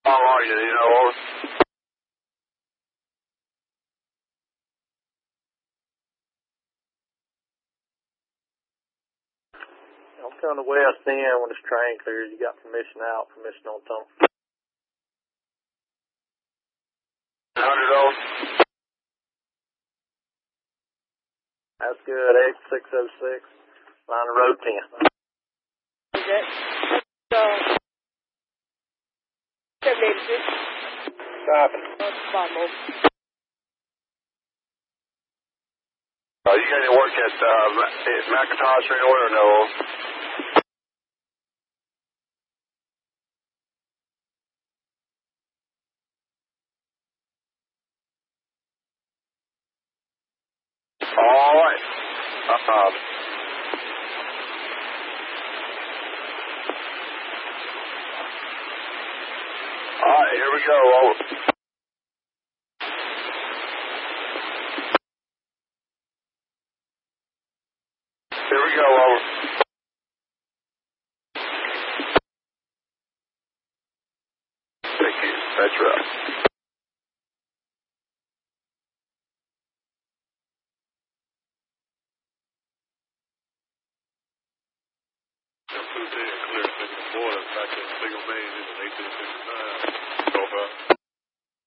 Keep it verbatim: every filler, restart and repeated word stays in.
How are you? You know, over. I'm coming to West End when this train clears. You got permission out, permission on tunnel. one hundred over. That's good. X six oh six, line of road ten. Is that, uh, seven eighty-six? Copy. That's five more. Uh, you got any work at uh, McIntosh or anywhere or no? All right. Uh, all right, here we go. Over. Here we go. Over. Thank you. That's right. Clear, clear, border back in Single Main in eighteen sixty-nine. So far.